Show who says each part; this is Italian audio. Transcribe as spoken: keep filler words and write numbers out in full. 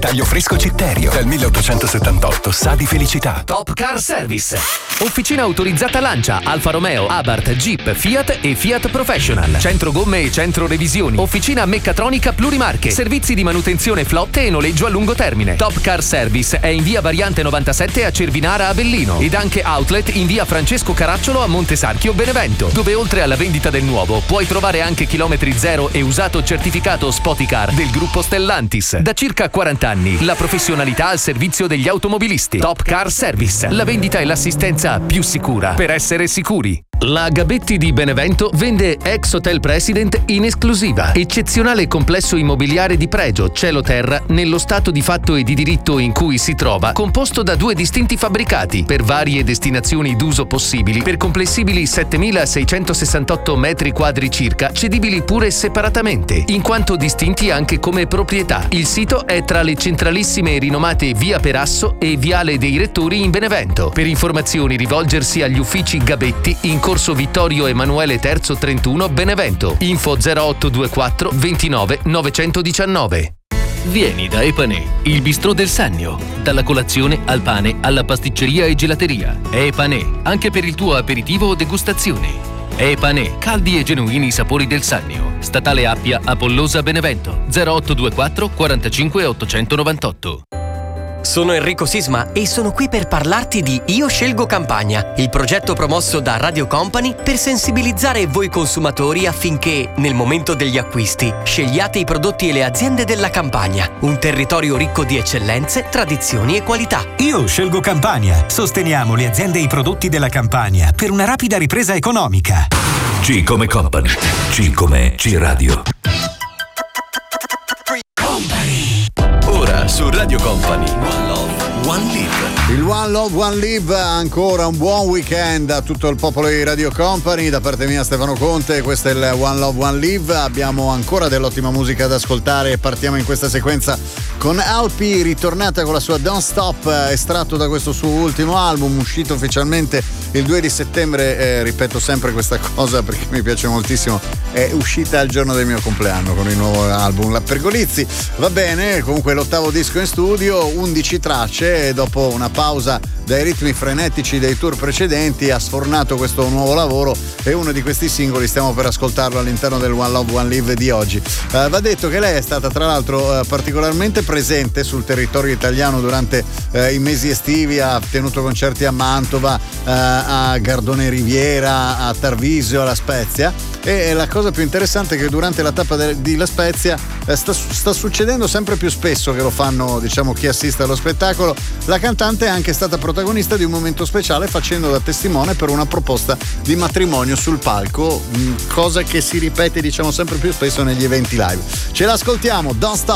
Speaker 1: taglio fresco Citterio. Dal milleottocentosettantotto sa di felicità.
Speaker 2: Top Car Service. Officina autorizzata Lancia, Alfa Romeo, Abarth, Jeep, Fiat e Fiat Professional. Centro gomme e centro revisioni. Officina meccatronica plurimarche. Servizi di manutenzione flotte e noleggio a lungo termine. Top Car Service è in via Variante novantasette a Cervinara, Avellino, ed anche outlet in via Francesco Caracciolo a Montesarchio, Benevento, dove oltre alla vendita del nuovo puoi trovare anche chilometri zero e usato certificato Spoticar del gruppo Stellantis. Da circa quaranta anni la professionalità al servizio degli automobilisti. Top Car Service, la vendita e l'assistenza più sicura per essere sicuri. La Gabetti di Benevento vende ex Hotel President in esclusiva. Eccezionale complesso immobiliare di pregio, cielo terra, nello stato di fatto e di diritto in cui si trova, composto da due distinti fabbricati per varie destinazioni d'uso possibili, per complessibili settemilaseicentosessantotto metri quadri circa, cedibili pure separatamente, in quanto distinti anche come proprietà. Il sito è tra le centralissime e rinomate Via Perasso e Viale dei Rettori in Benevento. Per informazioni rivolgersi agli uffici Gabetti in Corso Vittorio Emanuele terzo trentuno, Benevento. Info zero otto due quattro ventinove novecentodiciannove.
Speaker 3: Vieni da Epanè, il bistrò del Sannio. Dalla colazione al pane, alla pasticceria e gelateria. Epanè, anche per il tuo aperitivo o degustazione. Epanè, caldi e genuini sapori del Sannio. Statale Appia, Apollosa, Benevento. zero otto due quattro quarantacinque ottocentonovantotto.
Speaker 4: Sono Enrico Sisma e sono qui per parlarti di Io Scelgo Campagna, il progetto promosso da Radio Company per sensibilizzare voi consumatori affinché, nel momento degli acquisti, scegliate i prodotti e le aziende della Campania, un territorio ricco di eccellenze, tradizioni e qualità.
Speaker 5: Io Scelgo Campania. Sosteniamo le aziende e i prodotti della Campania per una rapida ripresa economica.
Speaker 6: C come Company. C come C-Radio.
Speaker 3: Ora su Radio Company. One Love, One Live.
Speaker 7: Il One Love, One Live, ancora un buon weekend a tutto il popolo di Radio Company. Da parte mia Stefano Conte, questo è il One Love, One Live. Abbiamo ancora dell'ottima musica da ascoltare e partiamo in questa sequenza con Alpi, ritornata con la sua Don't Stop, estratto da questo suo ultimo album, uscito ufficialmente il due di settembre. Eh, ripeto sempre questa cosa perché mi piace moltissimo, è uscita il giorno del mio compleanno con il nuovo album La Pergolizzi. Va bene, comunque l'ottavo disco in studio, undici tracce, e dopo una pausa dai ritmi frenetici dei tour precedenti ha sfornato questo nuovo lavoro e uno di questi singoli stiamo per ascoltarlo all'interno del One Love One Live di oggi. Uh, va detto che lei è stata tra l'altro uh, particolarmente presente sul territorio italiano durante uh, i mesi estivi, ha tenuto concerti a Mantova, uh, a Gardone Riviera, a Tarvisio, alla Spezia, e la cosa più interessante è che durante la tappa de- di La Spezia uh, sta, sta succedendo sempre più spesso che lo fanno, diciamo, chi assiste allo spettacolo. La cantante è anche stata protagonista di un momento speciale facendo da testimone per una proposta di matrimonio sul palco, cosa che si ripete, diciamo, sempre più spesso negli eventi live. Ce l'ascoltiamo, Don't Stop.